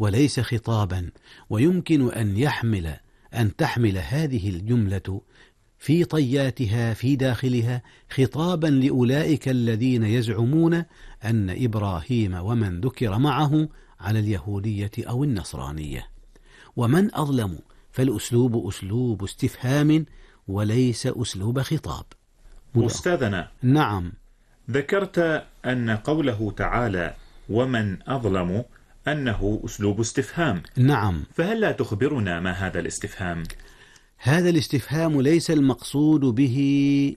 وليس خطابا. ويمكن أن تحمل هذه الجملة في طياتها في داخلها خطابا لأولئك الذين يزعمون أن إبراهيم ومن ذكر معه على اليهودية أو النصرانية. ومن أظلم، فالأسلوب أسلوب استفهام وليس أسلوب خطاب. أستاذنا، نعم. ذكرت أن قوله تعالى ومن أظلم أنه أسلوب استفهام. نعم. فهل لا تخبرنا ما هذا الاستفهام؟ هذا الاستفهام ليس المقصود به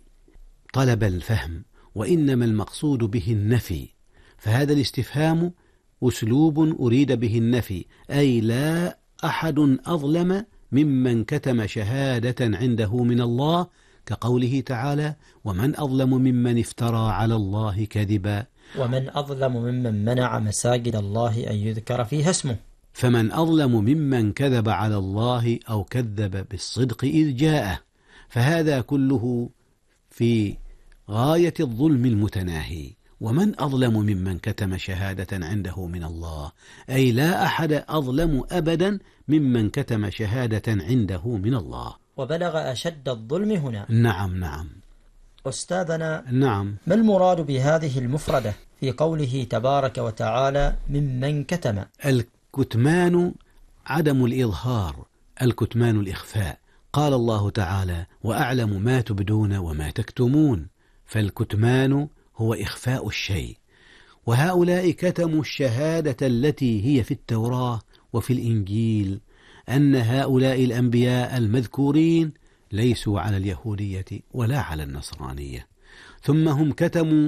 طلب الفهم، وإنما المقصود به النفي. فهذا الاستفهام أسلوب أريد به النفي، أي لا أحد أظلم ممن كتم شهادة عنده من الله، كقوله تعالى ومن أظلم ممن افترى على الله كذبا. ومن أظلم ممن منع مساجد الله أن يذكر فيها اسمه. فمن أظلم ممن كذب على الله أو كذب بالصدق إذ جاءه. فهذا كله في غاية الظلم المتناهي. ومن أظلم ممن كتم شهادة عنده من الله، أي لا أحد أظلم أبدا ممن كتم شهادة عنده من الله. وبلغ أشد الظلم هنا. نعم. أستاذنا، نعم. ما المراد بهذه المفردة في قوله تبارك وتعالى ممن كتم؟ الكتمان عدم الإظهار، الكتمان الإخفاء. قال الله تعالى وأعلم ما تبدون وما تكتمون، فالكتمان هو إخفاء الشيء. وهؤلاء كتموا الشهادة التي هي في التوراة وفي الإنجيل أن هؤلاء الأنبياء المذكورين ليسوا على اليهودية ولا على النصرانية، ثم هم كتموا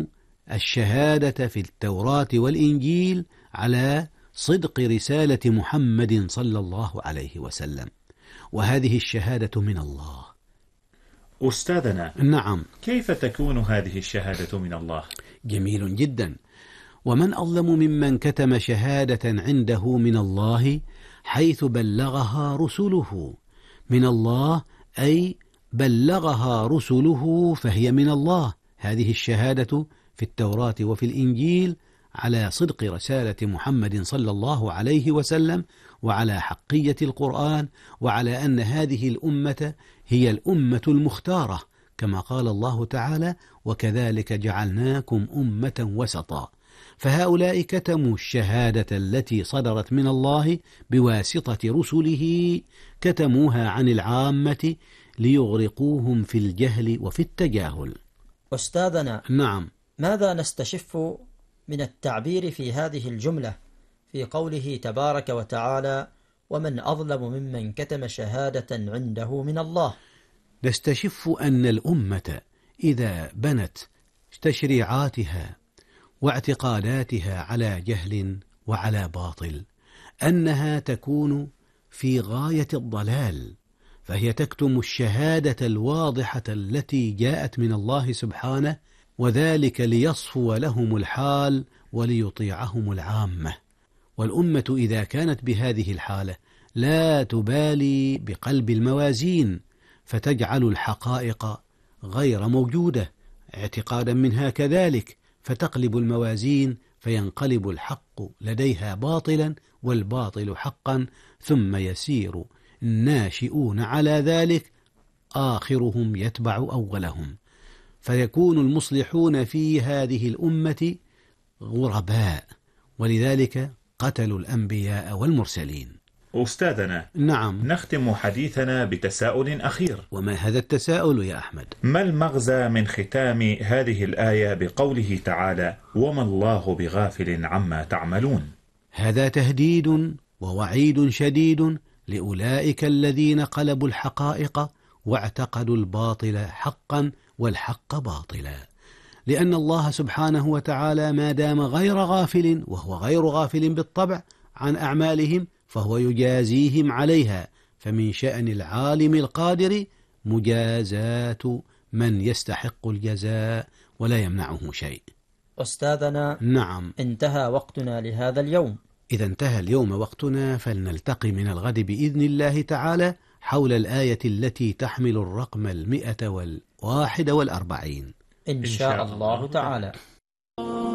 الشهادة في التوراة والإنجيل على صدق رسالة محمد صلى الله عليه وسلم، وهذه الشهادة من الله. أستاذنا، نعم. كيف تكون هذه الشهادة من الله؟ جميل جدا. ومن أظلم ممن كتم شهادة عنده من الله حيث بلغها رسله من الله، أي بلغها رسله فهي من الله. هذه الشهادة في التوراة وفي الإنجيل على صدق رسالة محمد صلى الله عليه وسلم، وعلى حقية القرآن، وعلى أن هذه الأمة هي الأمة المختارة، كما قال الله تعالى وكذلك جعلناكم أمة وسطا. فهؤلاء كتموا الشهادة التي صدرت من الله بواسطة رسله، كتموها عن العامة ليغرقوهم في الجهل وفي التجاهل. أستاذنا، نعم. ماذا نستشف من التعبير في هذه الجملة في قوله تبارك وتعالى ومن أظلم ممن كتم شهادة عنده من الله؟ نستشف أن الأمة إذا بنت تشريعاتها واعتقاداتها على جهل وعلى باطل أنها تكون في غاية الضلال، فهي تكتم الشهادة الواضحة التي جاءت من الله سبحانه، وذلك ليصفو لهم الحال وليطيعهم العامة. والأمة إذا كانت بهذه الحالة لا تبالي بقلب الموازين، فتجعل الحقائق غير موجودة اعتقادا منها كذلك، فتقلب الموازين فينقلب الحق لديها باطلا والباطل حقا، ثم يسير الناشئون على ذلك آخرهم يتبع أولهم، فيكون المصلحون في هذه الأمة غرباء، ولذلك قتلوا الأنبياء والمرسلين. أستاذنا، نعم. نختم حديثنا بتساؤل أخير. وما هذا التساؤل يا أحمد؟ ما المغزى من ختام هذه الآية بقوله تعالى وما الله بغافل عما تعملون؟ هذا تهديد ووعيد شديد لأولئك الذين قلبوا الحقائق واعتقدوا الباطل حقا والحق باطلا، لأن الله سبحانه وتعالى ما دام غير غافل، وهو غير غافل بالطبع عن أعمالهم، فهو يجازيهم عليها. فمن شأن العالم القادر مجازاة من يستحق الجزاء ولا يمنعه شيء. أستاذنا، نعم. انتهى وقتنا لهذا اليوم. إذا انتهى اليوم وقتنا، فلنلتقي من الغد بإذن الله تعالى حول الآية التي تحمل الرقم 141 إن شاء الله تعالى.